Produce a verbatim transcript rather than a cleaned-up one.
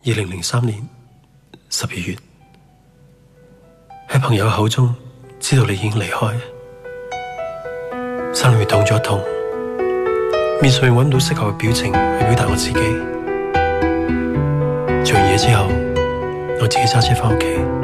二零零三年十二月，喺朋友口中知道你已經離開，心裏面痛咗一痛，面上面揾唔到適合嘅表情去表達我自己。做完嘢之後，我自己揸車返屋企。